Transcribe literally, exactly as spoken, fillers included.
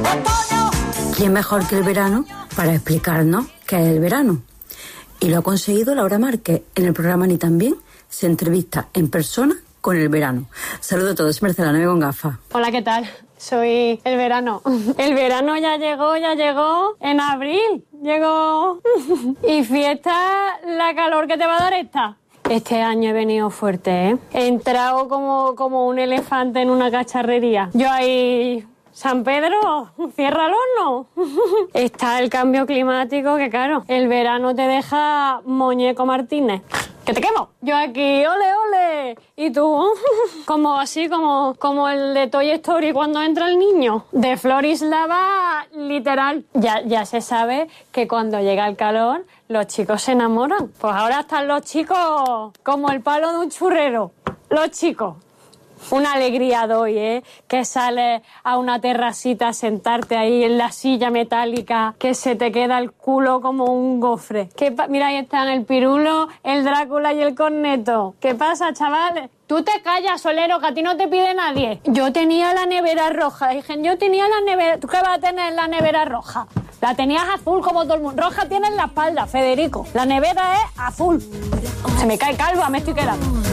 ¿Quién mejor que el verano para explicarnos qué es el verano? Y lo ha conseguido Laura Márquez. En el programa Ni Tan Bien se entrevista en persona con el verano. Saludos a todos, Mercedes Nave con gafas. Hola, ¿qué tal? Soy el verano. El verano ya llegó, ya llegó en abril. Llegó. Y fiesta, la calor que te va a dar esta. Este año he venido fuerte, ¿eh? He entrado como, como un elefante en una cacharrería. Yo ahí... San Pedro, cierra el horno. Está el cambio climático que, claro, el verano te deja muñeco Martínez. ¡Que te quemo! Yo aquí, ole, ole. ¿Y tú? Como así, como, como el de Toy Story cuando entra el niño. De Florislava, literal. Ya, ya se sabe que cuando llega el calor, los chicos se enamoran. Pues ahora están los chicos como el palo de un churrero. Los chicos. Una alegría doy, ¿eh? Que sales a una terracita a sentarte ahí en la silla metálica, que se te queda el culo como un gofre. ¿Qué pa- Mira, ahí están el Pirulo, el Drácula y el Corneto. ¿Qué pasa, chavales? Tú te callas, Solero, que a ti no te pide nadie. Yo tenía la nevera roja. Dije, yo tenía la nevera... ¿Tú qué vas a tener la nevera roja? La tenías azul como todo el mundo. Roja tienes la espalda, Federico. La nevera es azul. Se me cae calva, me estoy quedando.